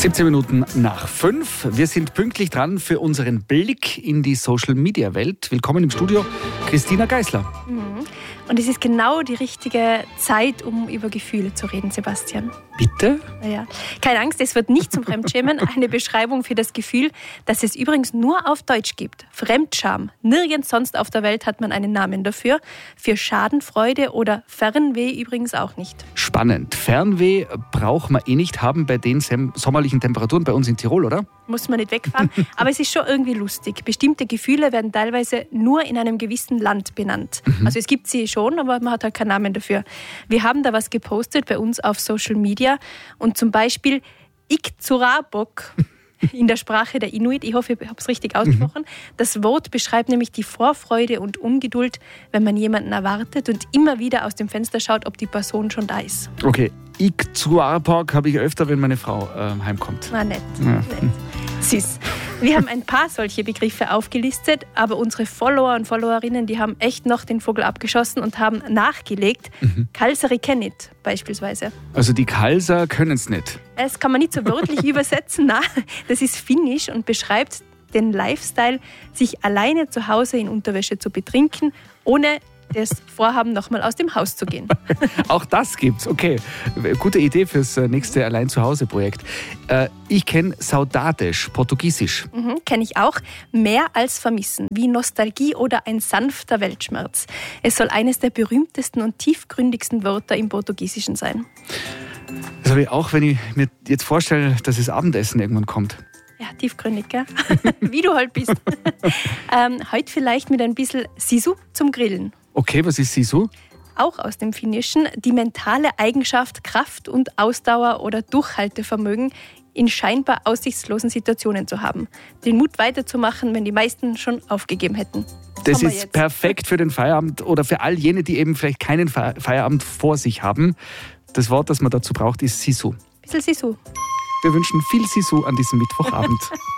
17 Minuten nach 5. Wir sind pünktlich dran für unseren Blick in die Social-Media-Welt. Willkommen im Studio, Christina Geisler. Und es ist genau die richtige Zeit, um über Gefühle zu reden, Sebastian. Bitte? Ja. Keine Angst, es wird nicht zum Fremdschämen. Eine Beschreibung für das Gefühl, das es übrigens nur auf Deutsch gibt. Fremdscham. Nirgends sonst auf der Welt hat man einen Namen dafür. Für Schadenfreude oder Fernweh übrigens auch nicht. Spannend. Fernweh braucht man nicht haben bei den sommerlichen Temperaturen bei uns in Tirol, oder? Muss man nicht wegfahren. Aber es ist schon irgendwie lustig. Bestimmte Gefühle werden teilweise nur in einem gewissen Land benannt. Also es gibt sie schon, aber man hat halt keinen Namen dafür. Wir haben da was gepostet bei uns auf Social Media und zum Beispiel Iqtsuarabok in der Sprache der Inuit, ich hoffe, ich habe es richtig ausgesprochen. Das Wort beschreibt nämlich die Vorfreude und Ungeduld, wenn man jemanden erwartet und immer wieder aus dem Fenster schaut, ob die Person schon da ist. Okay, Iqtsuarabok habe ich öfter, wenn meine Frau heimkommt. Na, nett. Ja. Nett. Süß. Wir haben ein paar solche Begriffe aufgelistet, aber unsere Follower und Followerinnen, die haben echt noch den Vogel abgeschossen und haben nachgelegt. Kalsari kennit beispielsweise. Also die Kalser können es nicht. Das kann man nicht so wörtlich übersetzen. Nein, das ist finnisch und beschreibt den Lifestyle, sich alleine zu Hause in Unterwäsche zu betrinken, ohne das Vorhaben, nochmal aus dem Haus zu gehen. Auch das gibt's, okay. Gute Idee fürs nächste Allein-zu-Hause-Projekt. Ich kenne Saudades, Portugiesisch. Kenne ich auch. Mehr als vermissen, wie Nostalgie oder ein sanfter Weltschmerz. Es soll eines der berühmtesten und tiefgründigsten Wörter im Portugiesischen sein. Das habe ich auch, wenn ich mir jetzt vorstelle, dass das Abendessen irgendwann kommt. Ja, tiefgründig, gell? Wie du halt bist. Heute vielleicht mit ein bisschen Sisu zum Grillen. Okay, was ist Sisu? Auch aus dem Finnischen. Die mentale Eigenschaft, Kraft und Ausdauer oder Durchhaltevermögen in scheinbar aussichtslosen Situationen zu haben. Den Mut weiterzumachen, wenn die meisten schon aufgegeben hätten. Das ist perfekt für den Feierabend oder für all jene, die eben vielleicht keinen Feierabend vor sich haben. Das Wort, das man dazu braucht, ist Sisu. Bisschen Sisu. Wir wünschen viel Sisu an diesem Mittwochabend.